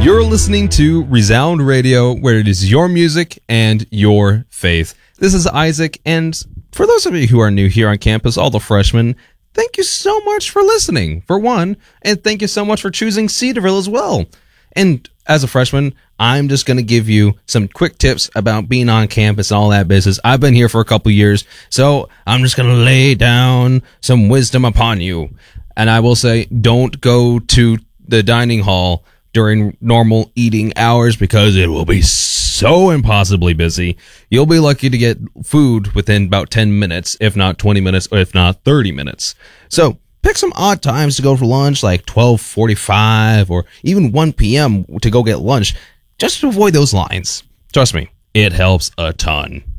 You're listening to Resound Radio, where it is your music and your faith. This is Isaac, and for those of you who are new here on campus, all the freshmen, thank you so much for listening, for one, and thank you so much for choosing Cedarville as well. And as a freshman, I'm just going to give you some quick tips about being on campus and all that business. I've been here for a couple years, so I'm just going to lay down some wisdom upon you. And I will say, don't go to the dining hall during normal eating hours because it will be so impossibly busy. You'll be lucky to get food within about 10 minutes, if not 20 minutes, or if not 30 minutes. So pick some odd times to go for lunch, like 12:45 or even 1 p.m. to go get lunch, just to avoid those lines. Trust me, it helps a ton.